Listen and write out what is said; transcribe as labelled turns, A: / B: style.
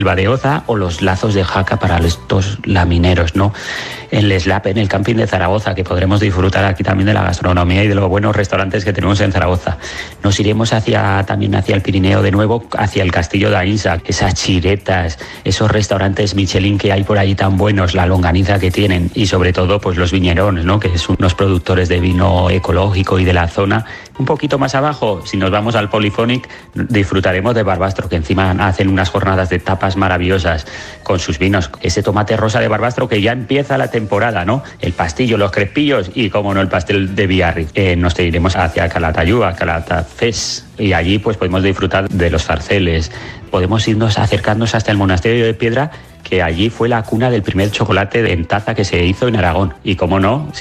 A: de Oza o los lazos de jaca para estos lamineros, ¿no? En el SLAP, en el camping de Zaragoza, que podremos disfrutar aquí también de la gastronomía y de los buenos restaurantes que tenemos en Zaragoza. Nos iremos también hacia el Pirineo de nuevo, hacia el Castillo de Aínsa, esas chiretas, esos restaurantes Michelin que hay por ahí tan buenos, la longaniza que tienen y sobre todo pues los viñerones, ¿no? Que son unos productores de vino ecológico y de la zona. Un poquito más abajo, si nos vamos al Polyphonic, disfrutaremos de Barbastro, que encima hacen unas jornadas de tapas maravillosas con sus vinos. Ese tomate rosa de Barbastro que ya empieza la temporada, ¿no? El pastillo, los crespillos y, como no, el pastel de Biarritz. Nos iremos hacia Calatayud, a Calatafés, y allí pues podemos disfrutar de los zarceles. Podemos acercarnos hasta el Monasterio de Piedra, que allí fue la cuna del primer chocolate en taza que se hizo en Aragón. Y, como no,